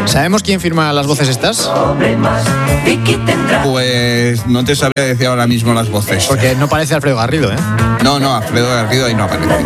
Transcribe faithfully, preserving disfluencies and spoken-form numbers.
¿Sabemos quién firma las voces estas? Pues no te sabría decir ahora mismo las voces. Porque no parece Alfredo Garrido, ¿eh? No, no, Alfredo Garrido ahí no aparece.